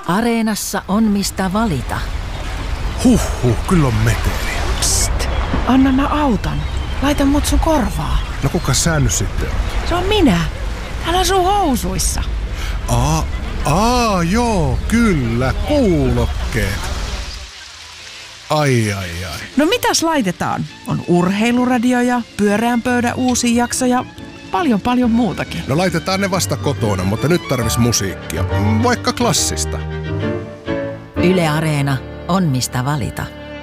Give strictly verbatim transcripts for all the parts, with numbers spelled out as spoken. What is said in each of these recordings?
Areenassa on mistä valita. Huhhuh, kyllä on meteliä. Psst, anna mä autan. Laita mut sun korvaa. No kuka sä nyt sitten on? Se on minä. Täällä on sun housuissa. Aa, aa, joo, kyllä, kuulokkeet. Ai, ai, ai. No mitäs laitetaan? On urheiluradioja, pyöreän pöydän uusia jaksoja, paljon paljon muutakin. No laitetaan ne vasta kotona, mutta nyt tarvis musiikkia. Vaikka klassista. Yle Areena on mistä valita.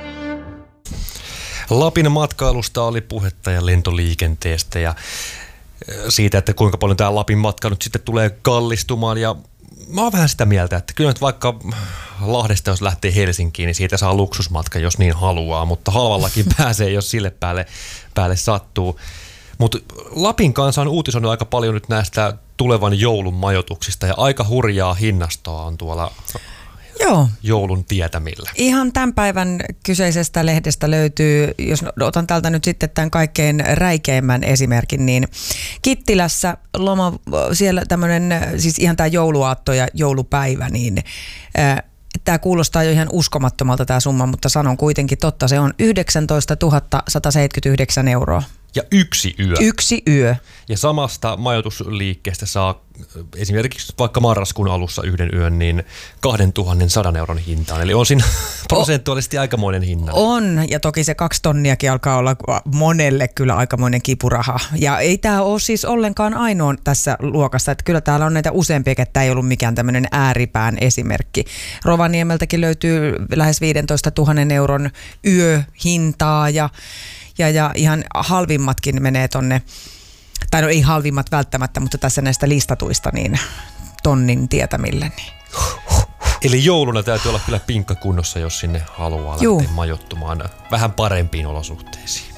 Lapin matkailusta oli puhetta ja lentoliikenteestä ja siitä, että kuinka paljon tämä Lapin matka nyt sitten tulee kallistumaan. Ja mä oon vähän sitä mieltä, että kyllä nyt vaikka Lahdesta jos lähtee Helsinkiin, niin siitä saa luksusmatka, jos niin haluaa, mutta halvallakin pääsee, jos sille päälle, päälle sattuu. Mutta Lapin kanssa on uutisoinut aika paljon nyt näistä tulevan joulun majoituksista ja aika hurjaa hinnastoa on tuolla Joo. joulun tietämillä. Ihan tämän päivän kyseisestä lehdestä löytyy, jos otan täältä nyt sitten tämän kaikkein räikeimmän esimerkin, niin Kittilässä loma, siellä tämmöinen, siis ihan tämä jouluaatto ja joulupäivä, niin äh, tämä kuulostaa jo ihan uskomattomalta tämä summa, mutta sanon kuitenkin totta, se on yhdeksäntoistatuhatta sata seitsemänkymmentäyhdeksän euroa. Ja yksi yö. Yksi yö. Ja samasta majoitusliikkeestä saa esimerkiksi vaikka marraskuun alussa yhden yön, niin kaksituhatta euron hintaan. Eli on siinä prosentuaalisesti aikamoinen hinta. On, ja toki se kaksi tonniakin alkaa olla monelle kyllä aikamoinen kipuraha. Ja ei tämä ole siis ollenkaan ainoa tässä luokassa, että kyllä täällä on näitä useampia, että tämä ei ollut mikään tämmöinen ääripään esimerkki. Rovaniemeltäkin löytyy lähes viisitoistatuhatta euron yöhintaa ja Ja, ja ihan halvimmatkin menee tonne, tai no ei halvimmat välttämättä, mutta tässä näistä listatuista niin tonnin tietämille. Niin. Eli jouluna täytyy olla kyllä pinkkakunnossa, jos sinne haluaa Juu. lähteä majoittumaan vähän parempiin olosuhteisiin.